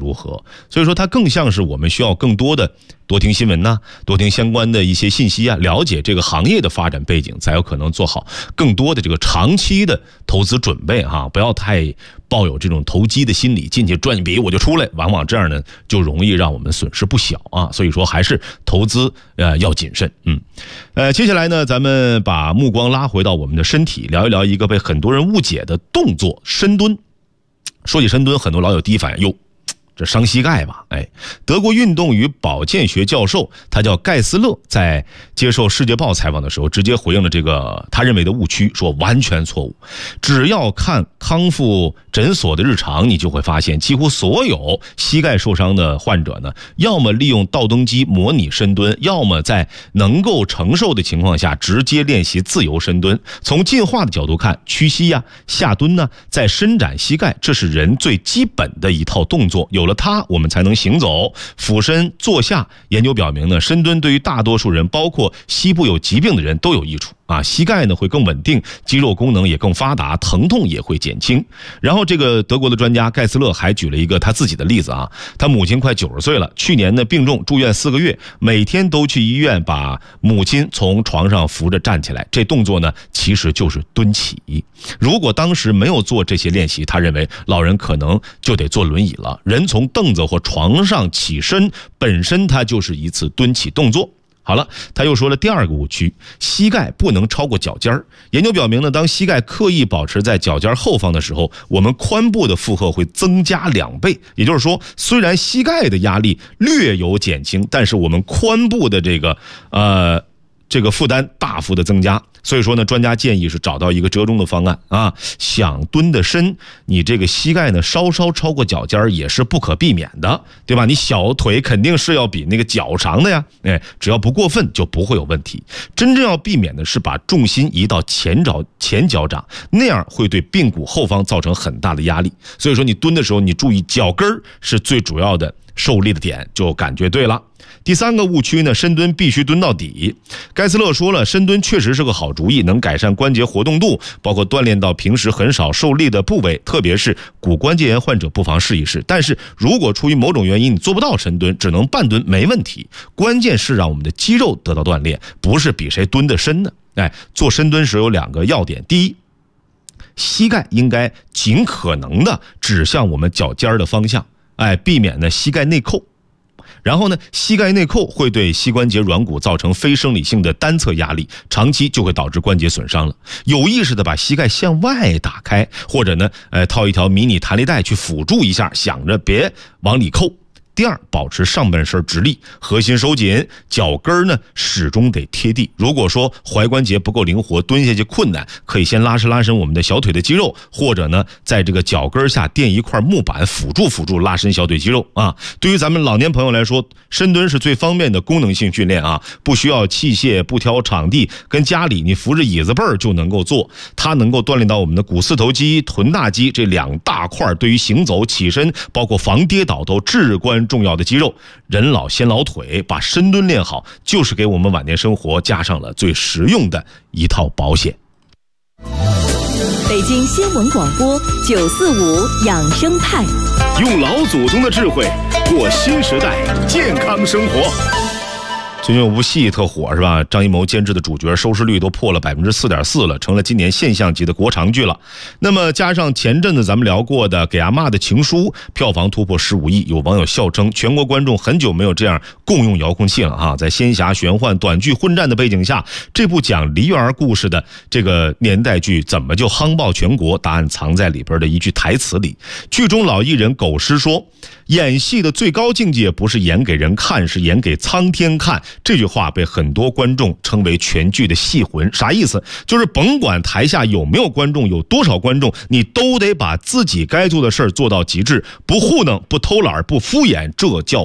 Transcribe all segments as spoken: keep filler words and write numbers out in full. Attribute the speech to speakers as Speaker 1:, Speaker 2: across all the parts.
Speaker 1: 如何。所以说它更像是我们需要更多的多听新闻呐、啊，多听相关的一些信息啊，了解这个行业的发展背景，才有可能做好更多的这个长期的投资准备哈，不要太抱有这种投机的心理，进去赚一笔我就出来，往往这样呢就容易让我们损失不小啊。所以说还是投资呃要谨慎。嗯，呃，接下来呢，咱们把目光拉回到我们的身体，聊一聊一个被很多人误解的动作——深蹲。说起深蹲，很多老友第一反应，哟，这伤膝盖吧？哎，德国运动与保健学教授，他叫盖斯勒，在接受《世界报》采访的时候，直接回应了这个他认为的误区，说完全错误。只要看康复诊所的日常，你就会发现，几乎所有膝盖受伤的患者呢，要么利用倒蹬机模拟深蹲，要么在能够承受的情况下直接练习自由深蹲。从进化的角度看，屈膝呀、下蹲呢，在伸展膝盖，这是人最基本的一套动作。有了它，我们才能行走、俯身、坐下。研究表明呢，深蹲对于大多数人，包括膝部有疾病的人都有益处啊。膝盖呢会更稳定，肌肉功能也更发达，疼痛也会减轻。然后这个德国的专家盖斯勒还举了一个他自己的例子啊，他母亲快九十岁了，去年呢病重住院四个月，每天都去医院把母亲从床上扶着站起来，这动作呢其实就是蹲起。如果当时没有做这些练习，他认为老人可能就得坐轮椅了。人从凳子或床上起身本身它就是一次蹲起动作。好了，他又说了第二个误区，膝盖不能超过脚尖儿。研究表明呢，当膝盖刻意保持在脚尖后方的时候，我们髋部的负荷会增加两倍。也就是说，虽然膝盖的压力略有减轻，但是我们髋部的这个呃这个负担大幅的增加。所以说呢，专家建议是找到一个折中的方案啊。想蹲得深，你这个膝盖呢稍稍超过脚尖也是不可避免的，对吧？你小腿肯定是要比那个脚长的呀，哎，只要不过分就不会有问题。真正要避免的是把重心移到前脚前脚掌，那样会对髌骨后方造成很大的压力。所以说你蹲的时候，你注意脚跟是最主要的受力的点，就感觉对了。第三个误区呢，深蹲必须蹲到底。盖斯勒说了，深蹲确实是个好主意，能改善关节活动度，包括锻炼到平时很少受力的部位，特别是骨关节炎患者不妨试一试。但是如果出于某种原因你做不到深蹲，只能半蹲没问题，关键是让我们的肌肉得到锻炼，不是比谁蹲得深呢。哎，做深蹲时有两个要点，第一，膝盖应该尽可能的指向我们脚尖的方向，哎，避免呢膝盖内扣。然后呢，膝盖内扣会对膝关节软骨造成非生理性的单侧压力，长期就会导致关节损伤了。有意识的把膝盖向外打开，或者呢，呃，套一条迷你弹力带去辅助一下，想着别往里扣。第二，保持上半身直立，核心收紧，脚跟呢始终得贴地。如果说踝关节不够灵活，蹲下去困难，可以先拉伸拉伸我们的小腿的肌肉，或者呢在这个脚跟下垫一块木板，辅助辅助拉伸小腿肌肉啊。对于咱们老年朋友来说，深蹲是最方便的功能性训练啊，不需要器械，不挑场地，跟家里你扶着椅子背儿就能够做。它能够锻炼到我们的股四头肌、臀大肌这两大块，对于行走、起身，包括防跌倒都至关重要的肌肉。人老先老腿，把深蹲练好，就是给我们晚年生活加上了最实用的一套保险。
Speaker 2: 北京新闻广播九四五养生派，
Speaker 3: 用老祖宗的智慧过新时代健康生活。
Speaker 1: 最近有部戏特火是吧？张艺谋监制的主角，收视率都破了百分之四点四了，成了今年现象级的国长剧了。那么加上前阵子咱们聊过的《给阿嬷的情书》，票房突破十五亿，有网友笑称全国观众很久没有这样共用遥控器了哈。在仙侠玄幻短剧混战的背景下，这部讲梨园故事的这个年代剧怎么就夯爆全国？答案藏在里边的一句台词里。剧中老艺人狗师说，演戏的最高境界不是演给人看，是演给苍天看。这句话被很多观众称为全剧的戏魂。啥意思？就是甭管台下有没有观众，有多少观众，你都得把自己该做的事儿做到极致，不糊弄，不偷懒，不敷衍，这叫做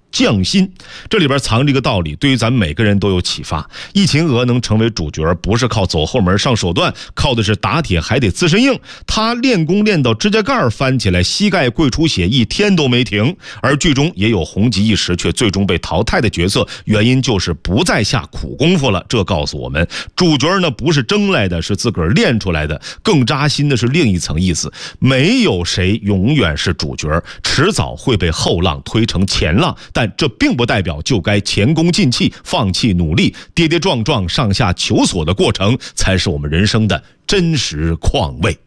Speaker 1: 匠心，这里边藏着一个道理，对于咱们每个人都有启发。易勤娥能成为主角，不是靠走后门上手段，靠的是打铁还得自身硬。他练功练到指甲盖翻起来，膝盖跪出血，一天都没停。而剧中也有红极一时却最终被淘汰的角色，原因就是不再下苦功夫了。这告诉我们，主角呢不是争来的，是自个儿练出来的。更扎心的是另一层意思，没有谁永远是主角，迟早会被后浪推成前浪。但这并不代表就该前功尽弃，放弃努力，跌跌撞撞上下求索的过程才是我们人生的真实况味。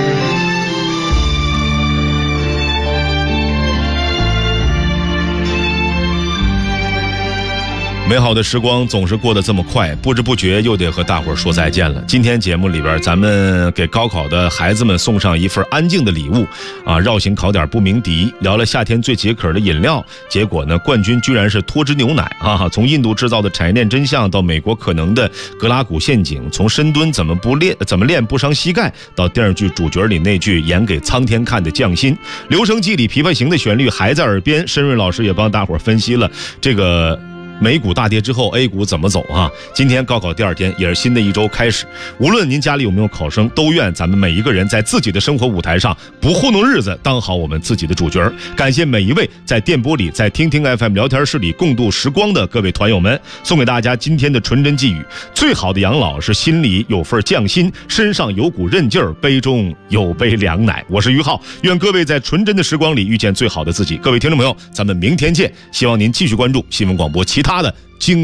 Speaker 1: 美好的时光总是过得这么快，不知不觉又得和大伙儿说再见了。今天节目里边，咱们给高考的孩子们送上一份安静的礼物啊！绕行考点不鸣笛，聊了夏天最解渴的饮料，结果呢，冠军居然是脱脂牛奶啊！从印度制造的产业链真相到美国可能的格拉古陷阱，从深蹲怎么不练怎么练不伤膝盖，到电视剧主角里那句演给苍天看的匠心，留声机里琵琶行的旋律还在耳边。申瑞老师也帮大伙儿分析了这个美股大跌之后 A 股怎么走啊？今天高考第二天，也是新的一周开始。无论您家里有没有考生，都愿咱们每一个人在自己的生活舞台上不糊弄日子，当好我们自己的主角。感谢每一位在电波里、在听听 F M 聊天室里共度时光的各位团友们，送给大家今天的纯真寄语：最好的养老是心里有份匠心，身上有股韧劲儿，杯中有杯凉奶。我是于浩，愿各位在纯真的时光里遇见最好的自己。各位听众朋友，咱们明天见。希望您继续关注新闻广播其他他的精